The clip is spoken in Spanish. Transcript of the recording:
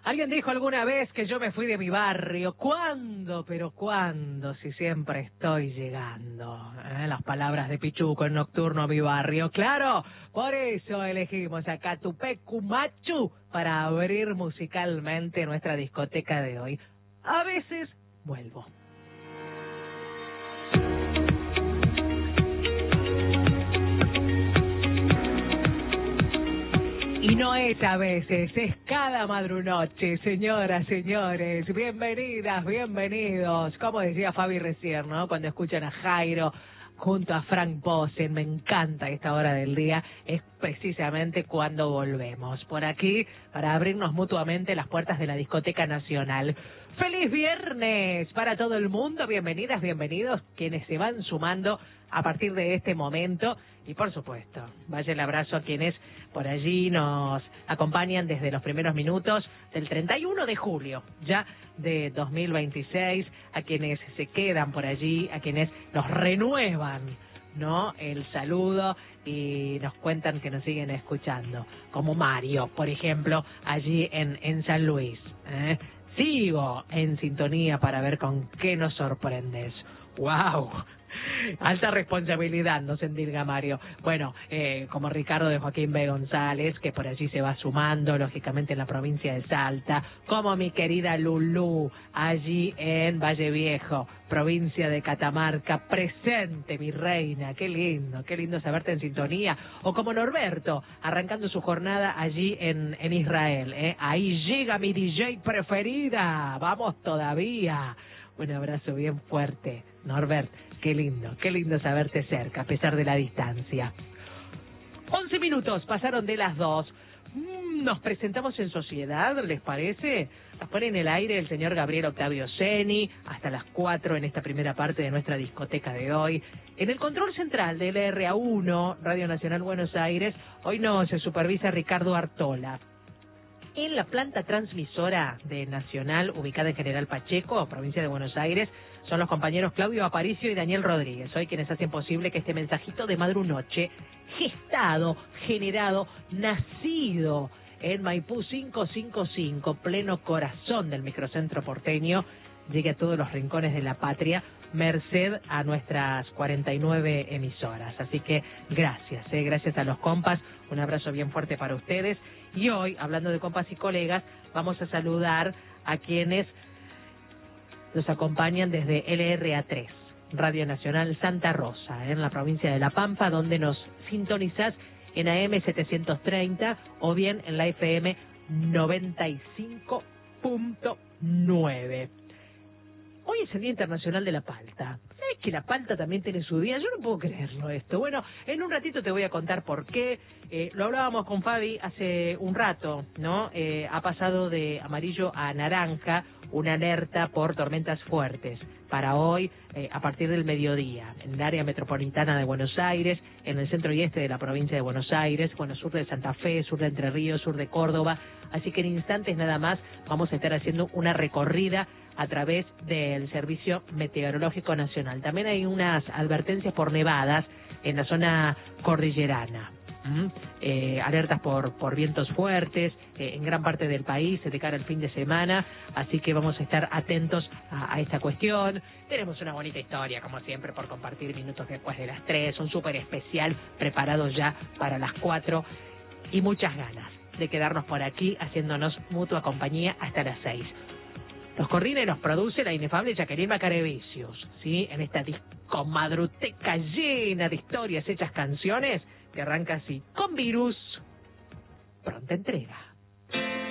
Alguien dijo alguna vez que yo me fui de mi barrio. ¿Cuándo? Pero ¿cuándo? Si siempre estoy llegando. Las palabras de Pichuco en Nocturno Mi Barrio. Claro, por eso elegimos a Catupecu Machu para abrir musicalmente nuestra discoteca de hoy. A veces vuelvo. Y no es a veces, es cada madrunoche, señoras, señores, bienvenidas, bienvenidos. Como decía Fabi recién, ¿no? Cuando escuchan a Jairo junto a Frank Posen, me encanta esta hora del día, es precisamente cuando volvemos. Por aquí, para abrirnos mutuamente las puertas de la Discoteca Nacional. ¡Feliz viernes para todo el mundo! Bienvenidas, bienvenidos, quienes se van sumando a partir de este momento. Y por supuesto, vaya el abrazo a quienes por allí nos acompañan desde los primeros minutos del 31 de julio, ya de 2026, a quienes se quedan por allí, a quienes nos renuevan, ¿no?, el saludo y nos cuentan que nos siguen escuchando, como Mario, por ejemplo, allí en San Luis. Sigo en sintonía para ver con qué nos sorprendes. ¡Wow! Alta responsabilidad, no se endilga Mario. Bueno, como Ricardo de Joaquín B. González, que por allí se va sumando, lógicamente en la provincia de Salta, como mi querida Lulú, allí en Valle Viejo, provincia de Catamarca, presente, mi reina, qué lindo saberte en sintonía, o como Norberto, arrancando su jornada allí en Israel, ahí llega mi DJ preferida, vamos todavía. Un abrazo bien fuerte, Norbert. Qué lindo saberte cerca, a pesar de la distancia. 11 minutos pasaron de las 2. Nos presentamos en sociedad, ¿les parece? Nos pone en el aire el señor Gabriel Octavio Seni, hasta las 4 en esta primera parte de nuestra discoteca de hoy. En el control central del RA1, Radio Nacional Buenos Aires, hoy nos supervisa Ricardo Artola. En la planta transmisora de Nacional, ubicada en General Pacheco, provincia de Buenos Aires, son los compañeros Claudio Aparicio y Daniel Rodríguez, hoy quienes hacen posible que este mensajito de madrunoche, gestado, generado, nacido en Maipú 555, pleno corazón del microcentro porteño, llegue a todos los rincones de la patria, merced a nuestras 49 emisoras. Así que gracias a los compas, un abrazo bien fuerte para ustedes. Y hoy, hablando de compas y colegas, vamos a saludar a quienes nos acompañan desde LRA3, Radio Nacional Santa Rosa, en la provincia de La Pampa, donde nos sintonizás en AM 730 o bien en la FM 95.9. Hoy es el Día Internacional de la Palta. ¿Sabes que la palta también tiene su día? Yo no puedo creerlo esto. Bueno, en un ratito te voy a contar por qué. Lo hablábamos con Fabi hace un rato, ¿no? Ha pasado de amarillo a naranja una alerta por tormentas fuertes para hoy a partir del mediodía en el área metropolitana de Buenos Aires, en el centro y este de la provincia de Buenos Aires, bueno, sur de Santa Fe, sur de Entre Ríos, sur de Córdoba. Así que en instantes nada más vamos a estar haciendo una recorrida a través del Servicio Meteorológico Nacional. También hay unas advertencias por nevadas en la zona cordillerana. Alertas por vientos fuertes en gran parte del país de cara al fin de semana, así que vamos a estar atentos a esta cuestión. Tenemos una bonita historia, como siempre, por compartir minutos después de las 3, un súper especial preparado ya para las 4 y muchas ganas de quedarnos por aquí haciéndonos mutua compañía hasta las 6. Los coordina y nos produce la inefable Jacqueline Macarevicius, ¿sí? En esta discomadruteca llena de historias hechas canciones que arranca así, con virus, pronta entrega.